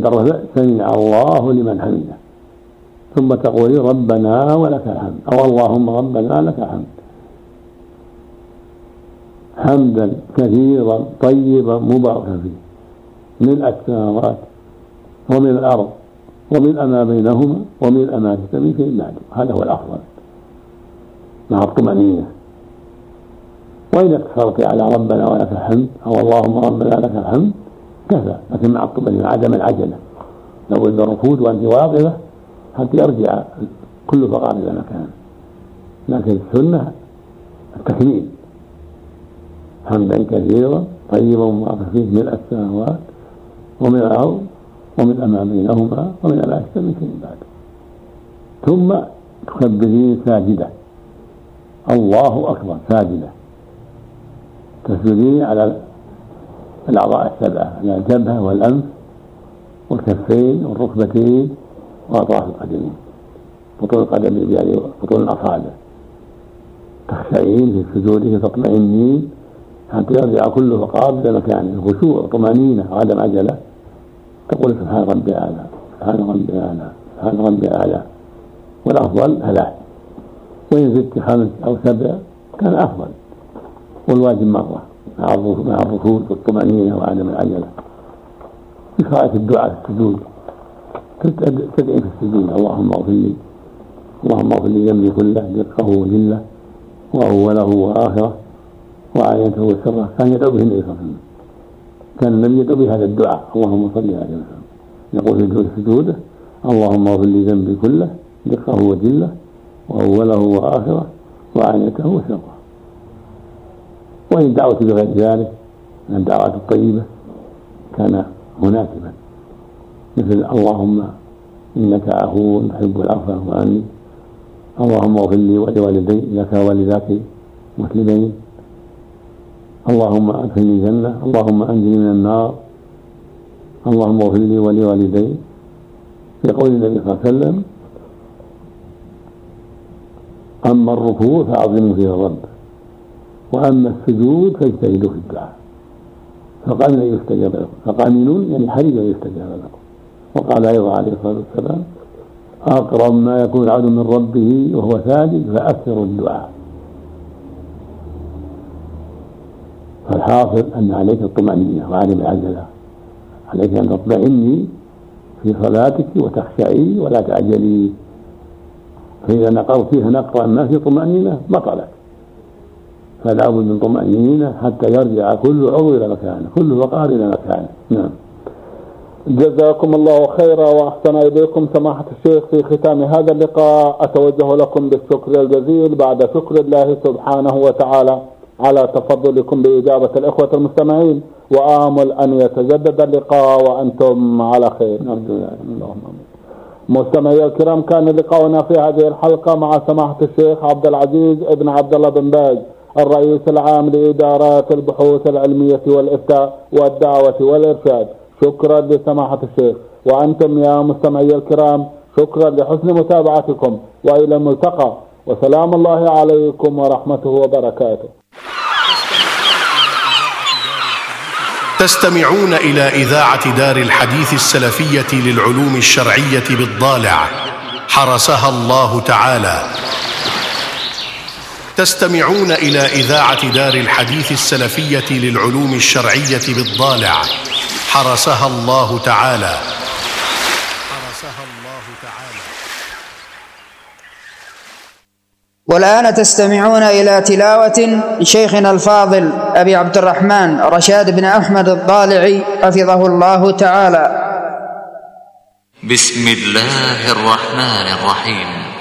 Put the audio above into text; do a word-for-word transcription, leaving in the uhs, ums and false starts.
عند الرفع سمع الله لمن حمده، ثم تقولي ربنا ولك الحمد أو اللهم ربنا لك الحمد، حمدا كثيرا طيبا مباركا فيه من السماوات ومن الأرض ومن ما بينهما ومن ما تسمي في بعد. هذا هو الأفضل مع الطمأنينة. وإن اقتصرت على ربنا ولك الحمد أو اللهم ربنا لك الحمد كفى، لكن مع الطمأنينة عدم العجلة، لو إذا ركود وأنت واقفة حتى يرجع كل فقار إلى مكانه. لكن السنة التكميل، حمدا كثيرا طيبا مباركا فيه من السماوات ومن الأرض ومن ما بينهما ومن ما يستمع فيه بعد. ثم تكبرين ساجدة، الله أكبر ساجدة، تسجدين على الأعضاء السبعة، على الجبهة والأنف والكفين والركبتين وأطراف القدمين، بطون القدم يعني بطون الأصابع، تخشعين في سجودك تطمئنين حتى يرجع كل فقار إلى مكانه، الخشوع طمأنينة وعدم عجلة. تقول سبحان ربي أعلى سبحان ربي أعلى سبحان ربي أعلى، والأفضل ثلاث، وإن زدت خمس أو سبع كان أفضل، والواجب مرة مع الركوع والطمأنينة وعدم العجلة. في قراءة الدعاء في السجود تدعي في السجود اللهم اغفر لي اللهم اغفر لي ذنبي كله دقه وجله وأوله وآخره وعلانيته وسره. كان يدعو به النبي صلى الله عليه وسلم، كان النبي يدعو بهذا الدعاء اللهم صل عليه وسلم، يقول في سجوده اللهم اغفر لي ذنبي كله دقه وجله وأوله وآخره وعلانيته وسره. وإن دعوت بغير ذلك من الدعوات الطيبة كان مناسبا، مثل اللهم إنك عفو تحب العفو فاعف عني، اللهم اغفر لي ولوالدي لك ولذاك مسلمين، اللهم أدخلني الجنة، اللهم أنجني من النار، اللهم اغفر لي ولوالدي. في قول النبي صلى الله عليه وسلم أما الركوع فأعظموا فيه الرب، وأما السجود فاجتهدوا في الدعاء فقامن يستجاب لكم، فقامنون يعني حريص يستجاب لكم. وقال أيضا عليه الصلاة والسلام أقرب ما يكون العبد من ربه وهو ساجد فأكثر الدعاء. فالحاصل أن عليك الطمأنينة وعدم العجلة، عليك أن تطمئني في صلاتك وتخشعي ولا تعجلي، فإذا نقرت فيها نقرا ما في طمأنينة بطلت، فلا بد من طمأنينة حتى يرجع كل عضو إلى مكانه، كل فقار إلى مكانه. نعم. جزاكم الله خيرا وأحسن إليكم سماحة الشيخ. في ختام هذا اللقاء أتوجه لكم بالشكر الجزيل بعد شكر الله سبحانه وتعالى على تفضلكم بإجابة الإخوة المستمعين، وآمل أن يتجدد اللقاء وأنتم على خير. اللهم مستمعي الكرام، كان لقاؤنا في هذه الحلقة مع سماحة الشيخ عبد العزيز ابن عبد الله بن باز الرئيس العام لإدارات البحوث العلمية والإفتاء والدعوة والإرشاد. شكرا لسماحة الشيخ، وأنتم يا مستمعي الكرام شكرا لحسن متابعتكم، وإلى الملتقى، وسلام الله عليكم ورحمته وبركاته. تستمعون إلى إذاعة دار الحديث السلفية للعلوم الشرعية بالضالع حرسها الله تعالى. تستمعون إلى إذاعة دار الحديث السلفية للعلوم الشرعية بالضالع حرسها الله تعالى. حرسها الله تعالى. والآن تستمعون إلى تلاوة شيخنا الفاضل أبي عبد الرحمن رشاد بن أحمد الضالعي حفظه الله تعالى. بسم الله الرحمن الرحيم.